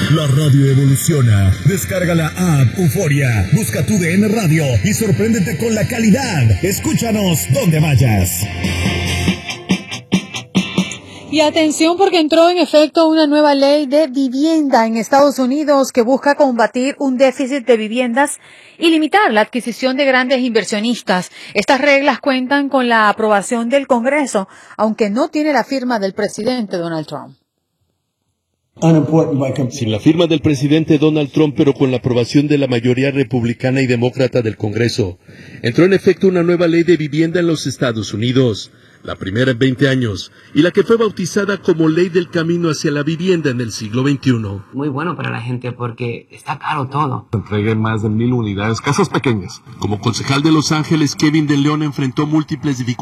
La radio evoluciona. Descarga la app Euforia. Busca tu DN Radio y sorpréndete con la calidad. Escúchanos donde vayas. Y atención porque entró en efecto una nueva ley de vivienda en Estados Unidos que busca combatir un déficit de viviendas y limitar la adquisición de grandes inversionistas. Estas reglas cuentan con la aprobación del Congreso, aunque no tiene la firma del presidente Donald Trump. Sin la firma del presidente Donald Trump, pero con la aprobación de la mayoría republicana y demócrata del Congreso, entró en efecto una nueva ley de vivienda en los Estados Unidos, la primera en 20 años, y la que fue bautizada como Ley del Camino hacia la Vivienda en el siglo XXI. Muy bueno para la gente porque está caro todo. Entreguen más de 1,000 unidades, casas pequeñas. Como concejal de Los Ángeles, Kevin de León enfrentó múltiples dificultades